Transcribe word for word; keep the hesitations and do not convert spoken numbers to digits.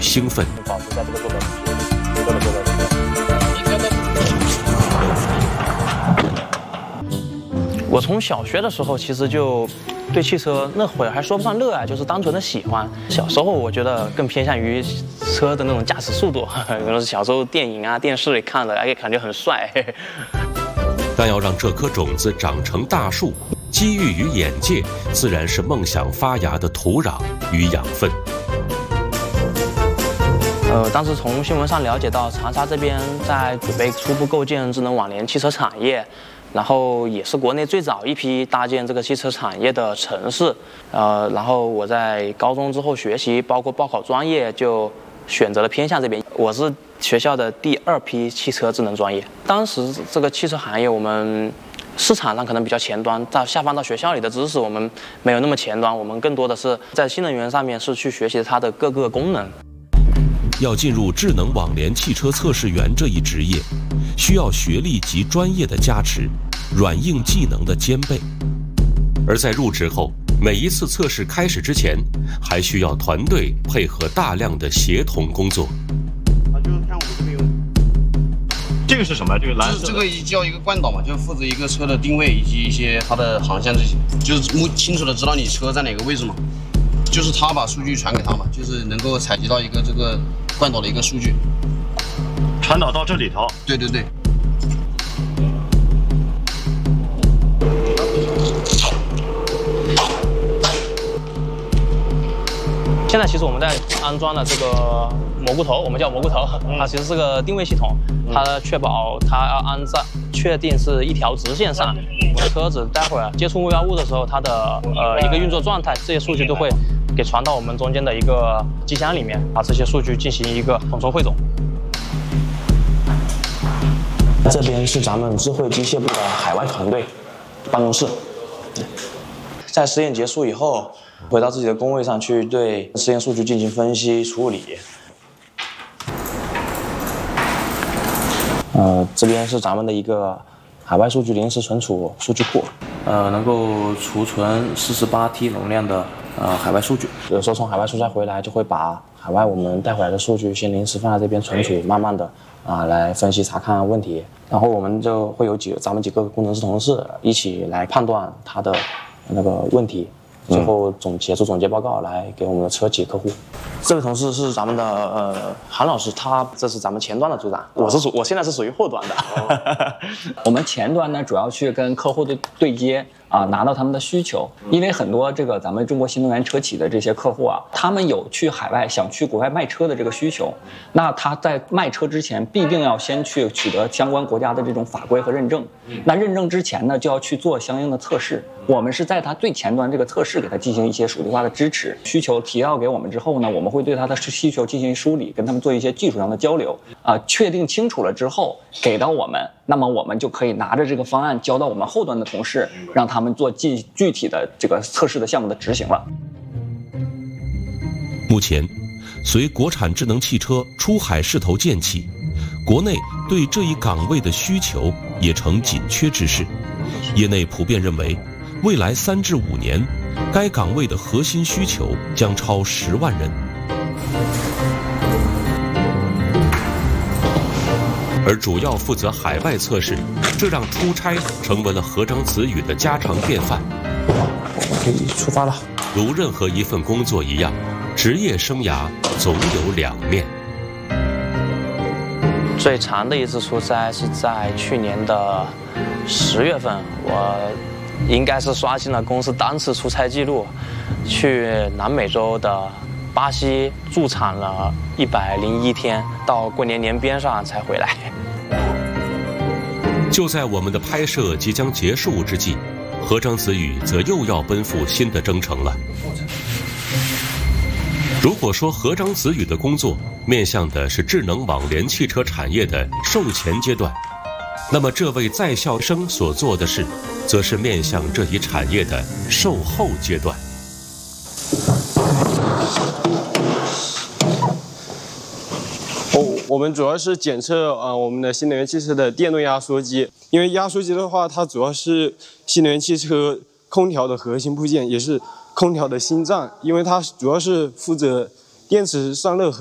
兴奋。 保持在这个坐标区，这个坐标区。我从小学的时候其实就对汽车那会儿还说不上热爱，就是单纯的喜欢。小时候我觉得更偏向于车的那种驾驶速度，可能是小时候电影啊、电视里看的，哎，感觉很帅。 但要让这颗种子长成大树，机遇与眼界自然是梦想发芽的土壤与养分。 呃，当时从新闻上了解到，长沙这边在准备初步构建智能网联汽车产业。然后也是国内最早一批搭建这个汽车产业的城市，呃，然后我在高中之后学习，包括报考专业，就选择了偏向这边。我是学校的第二批汽车智能专业。当时这个汽车行业，我们市场上可能比较前端，到下放到学校里的知识，我们没有那么前端，我们更多的是在新能源上面是去学习它的各个功能。 要进入智能网联汽车测试员这一职业，需要学历及专业的加持，软硬技能的兼备。而在入职后，每一次测试开始之前，还需要团队配合大量的协同工作。 啊，就是看我们这边有。这个是什么？这个蓝色。 这个叫一个惯导嘛，就负责一个车的定位以及一些它的航向这些，就是目清楚的知道你车在哪个位置嘛。就是他把数据传给他嘛，就是能够采集到一个这个惯导的一个数据， 传导到这里头。 对对对。 现在其实我们在安装了这个蘑菇头，我们叫蘑菇头，它其实是个定位系统，它确保它要安在确定是一条直线上。我们车子待会儿接触目标物的时候，它的呃一个运作状态，这些数据都会给传到我们中间的一个机箱里面，把这些数据进行一个统筹汇总。这边是咱们智慧机械部的海外团队办公室。在实验结束以后，回到自己的工位上去对实验数据进行分析处理。呃，这边是咱们的一个海外数据临时存储数据库，呃，能够储存四十八 T 容量的呃海外数据。有时候从海外出差回来，就会把海外我们带回来的数据先临时放在这边存储，慢慢的啊、呃、来分析查看问题。然后我们就会有几咱们几个工程师同事一起来判断它的那个问题。最后总写出总结报告来给我们的车企客户。这位同事是咱们的呃韩老师，他这是咱们前端的组长，我是属我现在是属于后端的。 我们前端呢主要去跟客户的对接啊，拿到他们的需求，因为很多这个咱们中国新能源车企的这些客户啊，他们有去海外想去国外卖车的这个需求，那他在卖车之前必定要先去取得相关国家的这种法规和认证，那认证之前呢就要去做相应的测试，我们是在他最前端这个测试给他进行一些数据化的支持，需求提到给我们之后呢，我们会对他的需求进行梳理，跟他们做一些技术上的交流啊，确定清楚了之后给到我们，那么我们就可以拿着这个方案交到我们后端的同事，让他们做具具体的这个测试的项目的执行了。 目前，随国产智能汽车出海势头渐起，国内对这一岗位的需求也呈紧缺之势。业内普遍认为，未来三至五年，该岗位的核心需求将超十万人。而主要负责海外测试，这让出差成为了河章子语的家常便饭。 可以出发了。 如任何一份工作一样，职业生涯总有两面。 最长的一次出差是在去年的十月份，我应该是刷新了公司单次出差记录，去南美洲的巴西驻场了一百零一天，到过年年边上才回来。 就在我们的拍摄即将结束之际，河章子语则又要奔赴新的征程了。如果说河章子语的工作面向的是智能网联汽车产业的售前阶段，那么这位在校生所做的事，则是面向这一产业的售后阶段。 哦，我们主要是检测啊、呃、我们的新能源汽车的电动压缩机，因为压缩机的话，它主要是新能源汽车空调的核心部件，也是空调的心脏，因为它主要是负责电池散热和